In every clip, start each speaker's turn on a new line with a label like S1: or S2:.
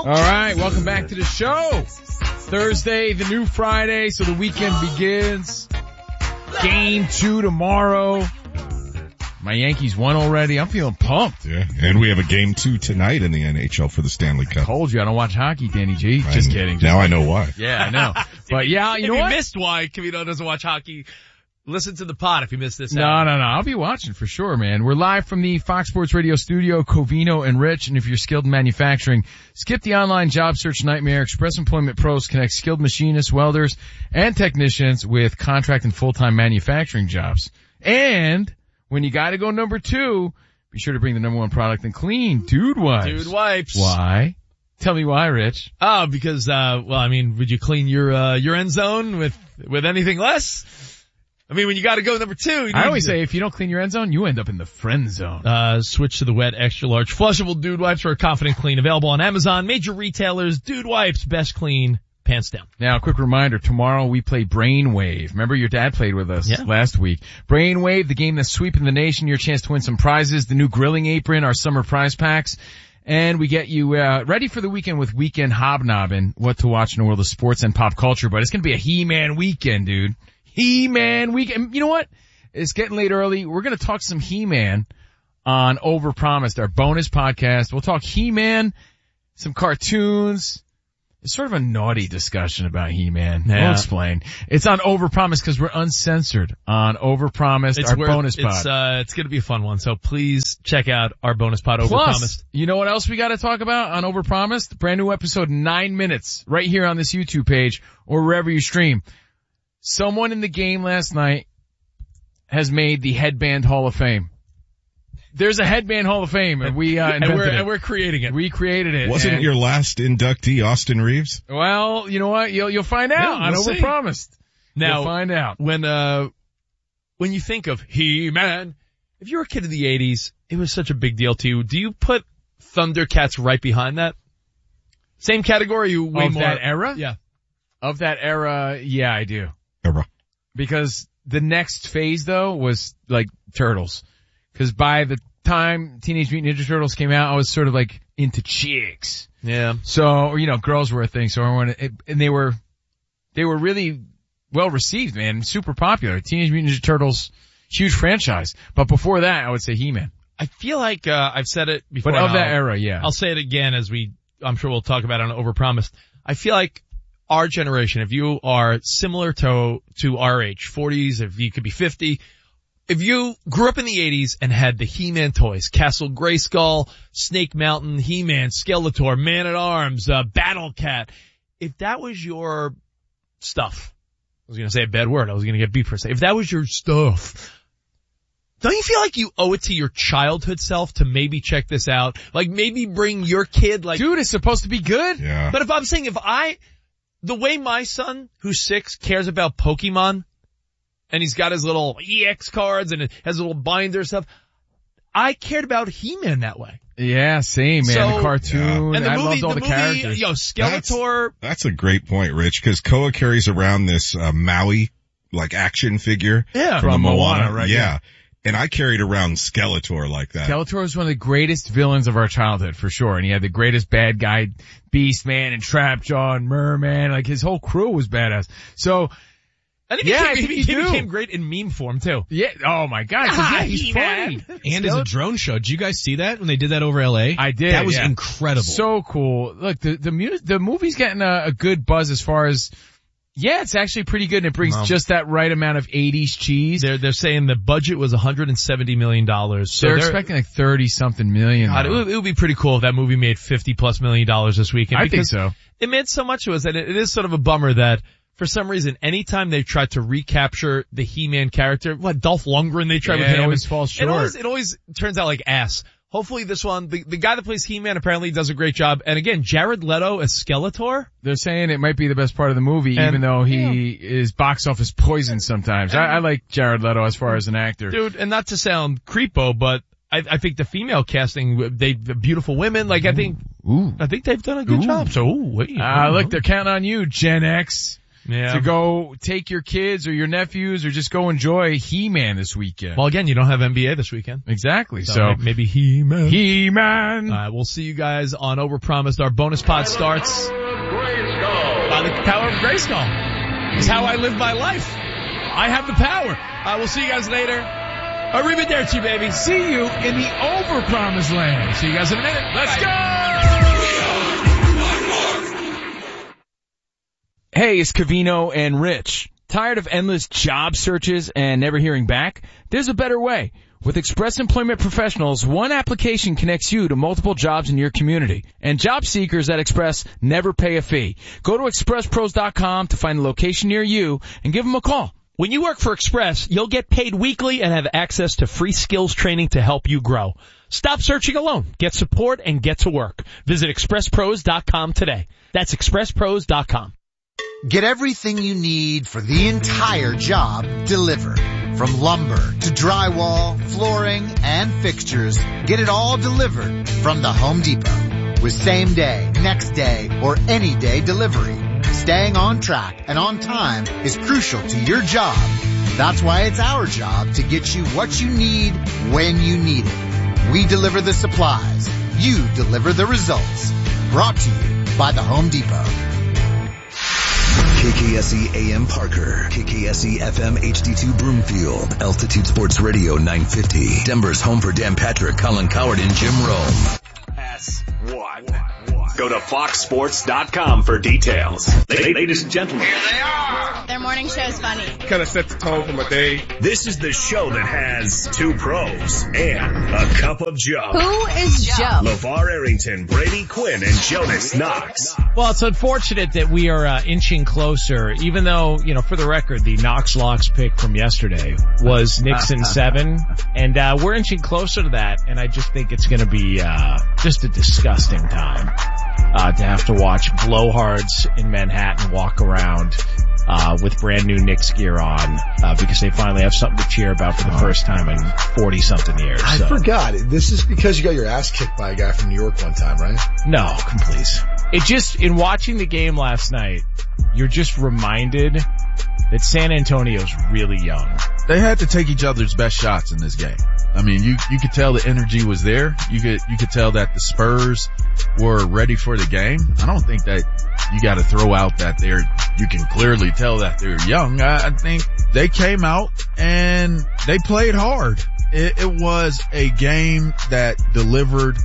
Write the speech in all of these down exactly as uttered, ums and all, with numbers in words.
S1: All right, welcome back to the show. Thursday, the new Friday, so the weekend begins. Game two tomorrow. My Yankees won already. I'm feeling pumped.
S2: Yeah, and we have a game two tonight in the N H L for the Stanley Cup.
S1: I told you I don't watch hockey, Danny G. Just
S2: I,
S1: kidding. Just
S2: now
S1: kidding.
S2: I know why.
S1: Yeah, I know. But yeah, you
S3: if
S1: know
S3: you
S1: what?
S3: missed why Cavino doesn't watch hockey, listen to the pod if you missed this.
S1: No,
S3: out.
S1: no, no. I'll be watching for sure, man. We're live from the Fox Sports Radio studio, Covino and Rich. And if you're skilled in manufacturing, skip the online job search nightmare. Express Employment Pros connect skilled machinists, welders, and technicians with contract and full-time manufacturing jobs. And when you gotta go number two, be sure to bring the number one product in clean, Dude Wipes.
S3: Dude Wipes.
S1: Why? Tell me why, Rich.
S3: Oh, because, uh, well, I mean, would you clean your, uh, your end zone with, with anything less? I mean, when you gotta go number two. You
S1: I always
S3: to,
S1: say if you don't clean your end zone, you end up in the friend zone.
S3: Uh, switch to the wet extra large flushable Dude Wipes for a confident clean. Available on Amazon, major retailers, Dude Wipes, best clean, pants down.
S1: Now, a quick reminder, tomorrow we play Brainwave. Remember your dad played with us
S3: yeah.
S1: last week. Brainwave, the game that's sweeping the nation, your chance to win some prizes, the new grilling apron, our summer prize packs. And we get you, uh, ready for the weekend with Weekend Hobnobbing, what to watch in the world of sports and pop culture. But it's gonna be a He-Man weekend, dude. He-Man weekend. You know what? It's getting late early. We're gonna talk some He-Man on Overpromised, our bonus podcast. We'll talk He-Man, some cartoons. It's sort of a naughty discussion about He-Man.
S3: Yeah.
S1: I'll explain. It's on Overpromised because we're uncensored on Overpromised,
S3: It's
S1: our
S3: worth,
S1: bonus pod.
S3: It's, uh, it's gonna be a fun one. So please check out our bonus pod,
S1: Plus,
S3: Overpromised.
S1: you know what else we gotta talk about on Overpromised? Brand new episode, nine minutes, right here on this YouTube page or wherever you stream. Someone in the game last night has made the Headband Hall of Fame. There's a Headband Hall of Fame, and we uh, invented
S3: and we're,
S1: it.
S3: And we're creating it.
S1: We created it.
S2: Wasn't
S1: and,
S2: it your last inductee, Austin Reeves?
S1: Well, you know what? You'll you'll find out
S3: Yeah,
S1: on
S3: we'll see.
S1: Overpromised.
S3: Now,
S1: you'll find out.
S3: When, uh, when you think of He-Man, if you're a kid of the eighties, it was such a big deal to you. Do you put Thundercats right behind that? Same category, you way
S1: Of
S3: more.
S1: that era?
S3: Yeah.
S1: Of that era, yeah, I do.
S2: Era.
S1: Because the next phase, though, was like Turtles. Because by the time Teenage Mutant Ninja Turtles came out, I was sort of like into chicks.
S3: Yeah.
S1: So, you know, girls were a thing. So I wanted, and they were, they were really well received, man. Super popular. Teenage Mutant Ninja Turtles, huge franchise. But before that, I would say He-Man.
S3: I feel like, uh, I've said it before.
S1: But of
S3: and
S1: that
S3: I'll-
S1: era, yeah.
S3: I'll say it again as we, I'm sure we'll talk about it on Overpromised. I feel like our generation, if you are similar to, to our age, forties, if you could be fifty, if you grew up in the eighties and had the He-Man toys, Castle Grayskull, Snake Mountain, He-Man, Skeletor, Man-at-Arms, uh, Battle Cat, if that was your stuff, I was gonna say a bad word, I was gonna get beat for a second. If that was your stuff, don't you feel like you owe it to your childhood self to maybe check this out? Like maybe bring your kid like,
S1: Dude, it's supposed to be good.
S2: Yeah.
S3: but if I'm saying if I, the way my son, who's six, cares about Pokemon, and he's got his little E X cards and it has a little binder stuff, I cared about He-Man that way.
S1: Yeah, same, man.
S3: So-
S1: the cartoon.
S3: And the
S1: I
S3: movie,
S1: loved all
S3: the,
S1: the,
S3: movie,
S1: characters.
S3: yo, Skeletor,
S2: That's a great point, Rich, because Koa carries around this uh, Maui, like, action figure.
S3: yeah.
S2: From,
S1: From
S2: the
S1: Moana,
S2: Moana,
S1: right,
S2: Yeah.
S1: yeah.
S2: And I carried around Skeletor like that.
S1: Skeletor was one of the greatest villains of our childhood, for sure. And he had the greatest bad guy, Beast Man and Trapjaw and Merman. Like, his whole crew was badass. So,
S3: And he,
S1: Yeah, I
S3: became,
S1: think
S3: he,
S1: you
S3: he
S1: do.
S3: became great in meme form too.
S1: yeah, oh my god. 'cause, yeah, he's
S3: He-Man.
S1: funny.
S4: And as a drone show. Did you guys see that when they did that over L A?
S1: I did.
S4: That was
S1: yeah.
S4: incredible.
S1: So cool. Look, the, the mu- the movie's getting a, a good buzz as far as, yeah, it's actually pretty good and it brings
S3: Wow.
S1: just that right amount of eighties cheese.
S3: They're, they're saying the budget was one hundred seventy million dollars. So
S1: they're, expecting like thirty something million.
S3: God, it, would, it would be pretty cool if that movie made fifty plus million dollars this weekend.
S1: I think
S3: because
S1: so.
S3: It meant so much to us, and it, it is sort of a bummer that for some reason, anytime they've tried to recapture the He-Man character, what, Dolph Lundgren they tried
S1: Yeah,
S3: with him.
S1: it always falls short.
S3: It always, it always turns out like ass. Hopefully this one, the, the guy that plays He-Man apparently does a great job. And again, Jared Leto as Skeletor.
S1: They're saying it might be the best part of the movie,
S3: And-
S1: even though he is box office poison sometimes. I, I like Jared Leto as far as an actor.
S3: Dude, and not to sound creepo, but I, I think the female casting, they, the beautiful women, like I think,
S1: Ooh.
S3: I think they've done a good
S1: Ooh.
S3: job. So, ooh, wait.
S1: Ah, look, they're counting on you, Gen X.
S3: Yeah.
S1: to go take your kids or your nephews or just go enjoy He-Man this weekend.
S3: Well, again, you don't have N B A this weekend.
S1: Exactly.
S3: So,
S1: So,
S3: maybe He-Man.
S1: He-Man.
S3: All right, we'll see you guys on Overpromised. Our bonus pod starts by the power of Grayskull. It's how I live my life. I have the power. Uh, we'll see you guys later. Arrivederci, baby.
S1: See you in the Overpromised land. See you guys in a minute. Let's go! Hey, it's Covino and Rich. Tired of endless job searches and never hearing back? There's a better way. With Express Employment Professionals, one application connects you to multiple jobs in your community. And job seekers at Express never pay a fee. Go to express pros dot com to find a location near you and give them a call.
S5: When you work for Express, you'll get paid weekly and have access to free skills training to help you grow. Stop searching alone. Get support and get to work. Visit express pros dot com today. That's express pros dot com.
S6: Get everything you need for the entire job delivered. From lumber to drywall, flooring, and fixtures, get it all delivered from the Home Depot. With same day, next day, or any day delivery. Staying on track and on time is crucial to your job. That's why it's our job to get you what you need when you need it. We deliver the supplies. You deliver the results. Brought to you by the Home Depot.
S7: K K S E A M Parker, K K S E F M H D two Broomfield, Altitude Sports Radio nine fifty, Denver's home for Dan Patrick, Colin Coward, and Jim Rome.
S8: S one. Go to fox sports dot com for details. Ladies and gentlemen. Here they are.
S9: Their morning show is funny.
S10: Kind of sets the tone for my day.
S8: This is the show that has two pros and a cup of Joe.
S9: Who is Joe?
S8: LeVar Arrington, Brady Quinn, and Jonas Knox.
S11: Well, it's unfortunate that we are uh, inching closer, even though, you know, for the record, the Knox Locks pick from yesterday was Nixon seven, and uh, we're inching closer to that, and I just think it's going to be uh, just a disgusting time uh, to have to watch blowhards in Manhattan walk around uh with brand new Knicks gear on uh because they finally have something to cheer about for the first time in forty something years.
S12: I
S11: so.
S12: forgot. This is because you got your ass kicked by a guy from New York one time, right?
S11: No, please. It just, in watching the game last night, you're just reminded that San Antonio's really young.
S13: They had to take each other's best shots in this game. I mean, you, you could tell the energy was there. You could, you could tell that the Spurs were ready for the game. I don't think that you gotta throw out that they're, you can clearly tell that they're young. I, I think they came out and they played hard. It, it was a game that delivered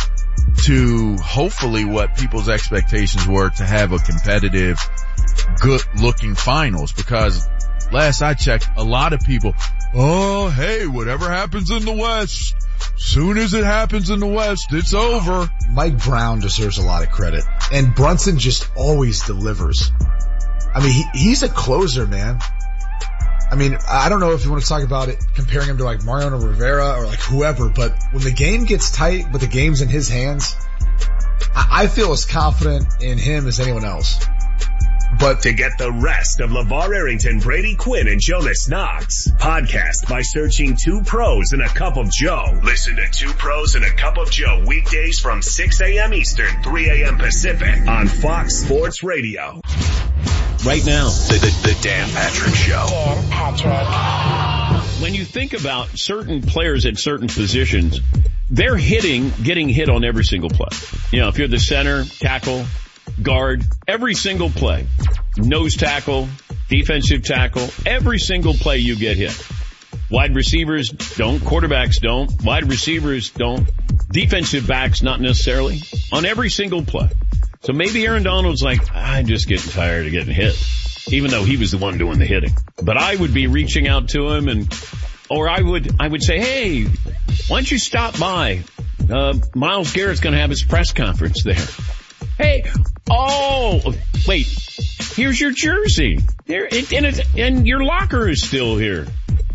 S13: to hopefully what people's expectations were, to have a competitive, good looking finals, because last I checked, a lot of people, oh, hey, whatever happens in the West, soon as it happens in the West, it's over.
S12: Mike Brown deserves a lot of credit, and Brunson just always delivers. I mean, he, he's a closer, man. I mean, I don't know if you want to talk about it, comparing him to like Mariano Rivera or like whoever, but when the game gets tight, but the game's in his hands, I, I feel as confident in him as anyone else.
S8: But to get the rest of LeVar Arrington, Brady Quinn, and Jonas Knox, podcast by searching Two Pros and a Cup of Joe. Listen to Two Pros and a Cup of Joe weekdays from six a.m. Eastern, three a.m. Pacific on Fox Sports Radio.
S14: Right now,
S8: the, the, the Dan Patrick Show.
S14: Dan Patrick. When you think about certain players at certain positions, they're hitting, getting hit on every single play. You know, if you're the center, tackle, guard, every single play, nose tackle, defensive tackle, every single play you get hit. Wide receivers don't, quarterbacks don't, wide receivers don't, defensive backs not necessarily, on every single play. So maybe Aaron Donald's like, I'm just getting tired of getting hit, even though he was the one doing the hitting. But I would be reaching out to him, and, or I would, I would say, hey, why don't you stop by? Uh, Myles Garrett's going to have his press conference there. Hey, oh, wait, here's your jersey. There, and, and, it's, and your locker is still here.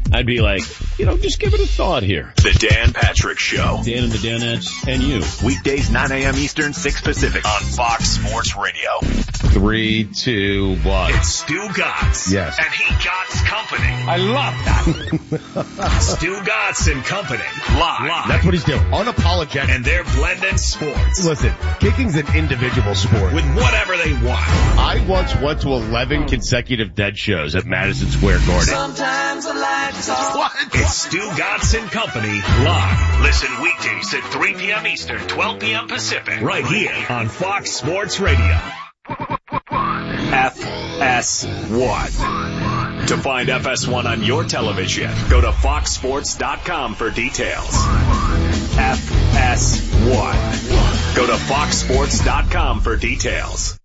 S14: I'd be like, you know, just give it a thought here.
S8: The Dan Patrick Show.
S14: Dan and the Danettes and you.
S8: Weekdays nine a.m. Eastern, six Pacific on Fox Sports Radio.
S14: Three, two, one.
S8: It's Stu Gatz.
S15: Yes.
S8: And he Gatz Company.
S15: I love that.
S8: Stu Gatz and Company. Live. Live.
S15: That's what he's doing. Unapologetic.
S8: And they're blending sports.
S15: Listen, kicking's an individual sport.
S8: With whatever they want.
S15: I once went to eleven consecutive dead shows at Madison Square Garden.
S8: Sometimes I like to talk. What? It's Stu Gatz and Company live. Listen weekdays at three p.m. Eastern, twelve p.m. Pacific. Right here on Fox Sports Radio. F S one. To find F S one on your television, go to fox sports dot com for details. F S one. Go to fox sports dot com for details.